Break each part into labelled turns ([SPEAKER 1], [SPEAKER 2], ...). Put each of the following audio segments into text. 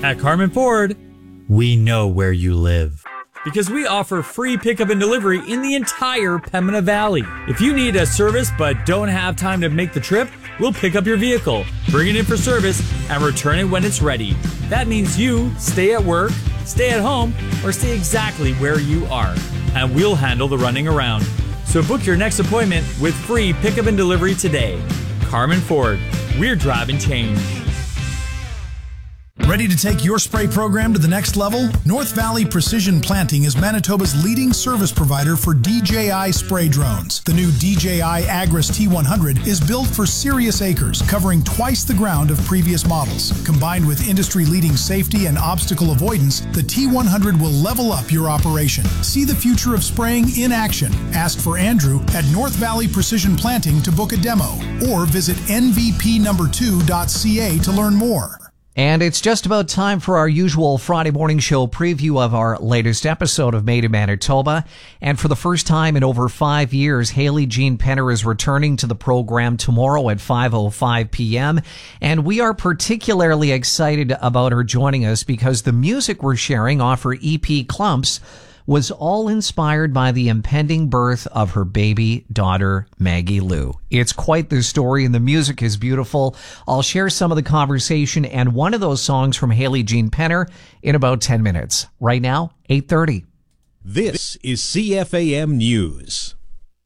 [SPEAKER 1] At Carmen Ford, we know where you live. Because we offer free pickup and delivery in the entire Pembina Valley. If you need a service but don't have time to make the trip, we'll pick up your vehicle, bring it in for service, and return it when it's ready. That means you stay at work, stay at home, or stay exactly where you are. And we'll handle the running around. So book your next appointment with free pickup and delivery today. Carmen Ford, we're driving change.
[SPEAKER 2] Ready to take your spray program to the next level? North Valley Precision Planting is Manitoba's leading service provider for DJI spray drones. The new DJI Agris T100 is built for serious acres, covering twice the ground of previous models. Combined with industry-leading safety and obstacle avoidance, the T100 will level up your operation. See the future of spraying in action. Ask for Andrew at North Valley Precision Planting to book a demo, or visit nvp2.ca to learn more.
[SPEAKER 3] And it's just about time for our usual Friday morning show preview of our latest episode of Made in Manitoba. And for the first time in over 5 years, Hayley Jean Penner is returning to the program tomorrow at 5:05 p.m. And we are particularly excited about her joining us because the music we're sharing off her EP Clumps was all inspired by the impending birth of her baby daughter, Maggie Lou. It's quite the story, and the music is beautiful. I'll share some of the conversation and one of those songs from Hayley Jean Penner in about 10 minutes. Right now, 8:30.
[SPEAKER 4] This is CFAM News.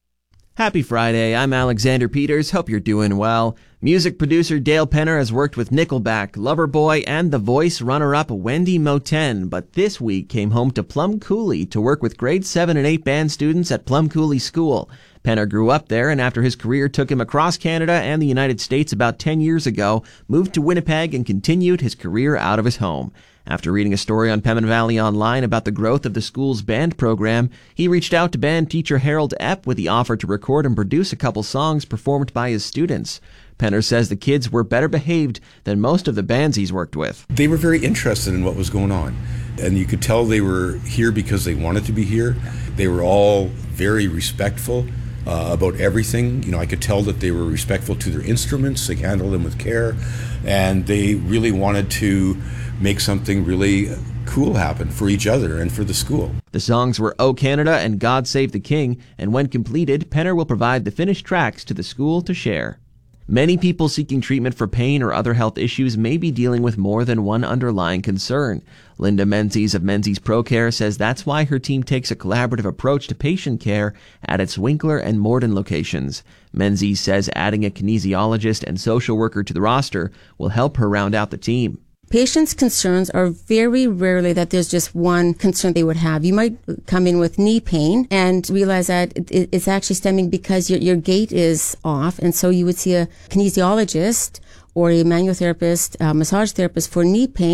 [SPEAKER 5] Happy Friday. I'm Alexander Peters. Hope you're doing well. Music producer Dale Penner has worked with Nickelback, Loverboy, and The Voice runner-up Wendy Moten, but this week came home to Plum Coulee to work with grade 7 and 8 band students at Plum Coulee School. Penner grew up there, and after his career took him across Canada and the United States about 10 years ago, moved to Winnipeg and continued his career out of his home. After reading a story on Pembina Valley Online about the growth of the school's band program, he reached out to band teacher Harold Epp with the offer to record and produce a couple songs performed by his students. Penner says the kids were better behaved than most of the bands he's worked with.
[SPEAKER 6] They were very interested in what was going on, and you could tell they were here because they wanted to be here. They were all very respectful about everything. You know, I could tell that they were respectful to their instruments. They handled them with care, and they really wanted to make something really cool happen for each other and for the school.
[SPEAKER 5] The songs were "O Canada" and "God Save the King," and when completed, Penner will provide the finished tracks to the school to share. Many people seeking treatment for pain or other health issues may be dealing with more than one underlying concern. Linda Menzies of Menzies ProCare says that's why her team takes a collaborative approach to patient care at its Winkler and Morden locations. Menzies says adding a kinesiologist and social worker to the roster will help her round out the team.
[SPEAKER 7] Patients' concerns are very rarely that there's just one concern they would have. You might come in with knee pain and realize that it's actually stemming because your gait is off, and so you would see a kinesiologist or a manual therapist, massage therapist for knee pain.